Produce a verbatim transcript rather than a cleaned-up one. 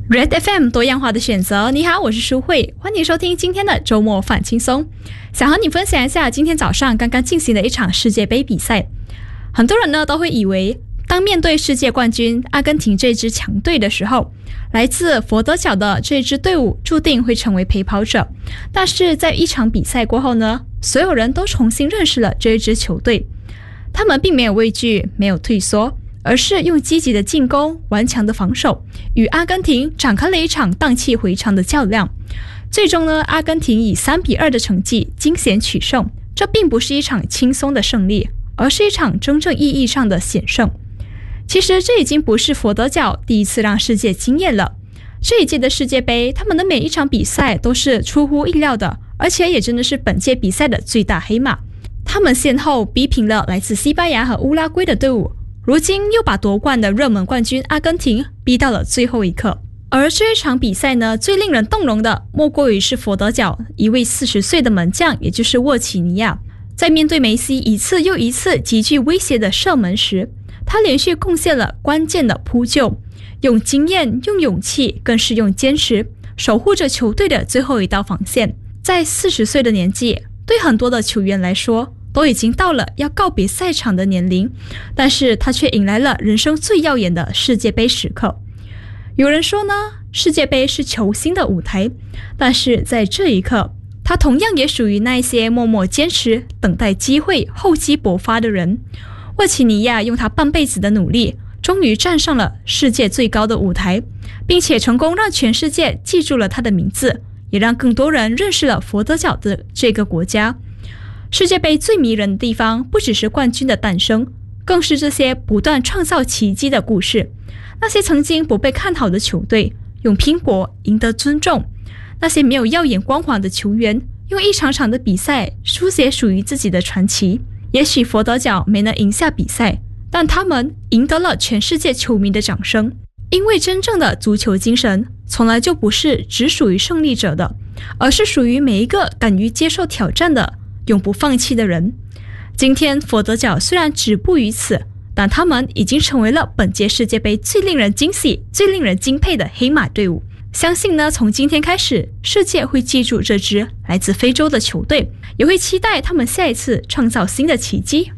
Red F M 多样化的选择，你好，我是舒慧，欢迎收听今天的周末反轻松。想和你分享一下今天早上刚刚进行的一场世界杯比赛。很多人呢都会以为，当面对世界冠军阿根廷这支强队的时候，来自佛得角的这支队伍注定会成为陪跑者。但是在一场比赛过后呢，所有人都重新认识了这一支球队，他们并没有畏惧，没有退缩，而是用积极的进攻、顽强的防守，与阿根廷展开了一场荡气回肠的较量。最终呢，阿根廷以三比二的成绩惊险取胜。这并不是一场轻松的胜利，而是一场真正意义上的险胜。其实这已经不是佛得角第一次让世界惊艳了。这一届的世界杯，他们的每一场比赛都是出乎意料的，而且也真的是本届比赛的最大黑马。他们先后逼平了来自西班牙和乌拉圭的队伍，如今又把夺冠的热门冠军阿根廷逼到了最后一刻。而这一场比赛呢，最令人动容的莫过于是佛得角一位四十岁的门将，也就是沃奇尼亚。在面对梅西一次又一次极具威胁的射门时，他连续贡献了关键的扑救，用经验、用勇气，更是用坚持，守护着球队的最后一道防线。在四十岁的年纪，对很多的球员来说都已经到了要告别赛场的年龄，但是他却迎来了人生最耀眼的世界杯时刻。有人说呢，世界杯是球星的舞台，但是在这一刻，他同样也属于那些默默坚持、等待机会、厚积薄发的人。沃奇尼亚用他半辈子的努力，终于站上了世界最高的舞台，并且成功让全世界记住了他的名字，也让更多人认识了佛得角的这个国家。世界杯最迷人的地方，不只是冠军的诞生，更是这些不断创造奇迹的故事。那些曾经不被看好的球队，用拼搏赢得尊重；那些没有耀眼光环的球员，用一场场的比赛书写属于自己的传奇。也许佛得角没能赢下比赛，但他们赢得了全世界球迷的掌声。因为真正的足球精神，从来就不是只属于胜利者的，而是属于每一个敢于接受挑战的、永不放弃的人。今天佛得角虽然止步于此，但他们已经成为了本届世界杯最令人惊喜、最令人敬佩的黑马队伍。相信呢，从今天开始，世界会记住这支来自非洲的球队，也会期待他们下一次创造新的奇迹。